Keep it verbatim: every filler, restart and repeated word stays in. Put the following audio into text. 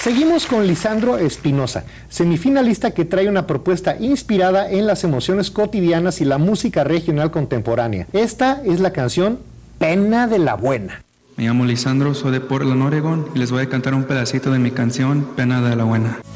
Seguimos con Lisandro Espinosa, semifinalista que trae una propuesta inspirada en las emociones cotidianas y la música regional contemporánea. Esta es la canción Pena de la Buena. Me llamo Lisandro, soy de Portland, Oregon, y les voy a cantar un pedacito de mi canción Pena de la Buena.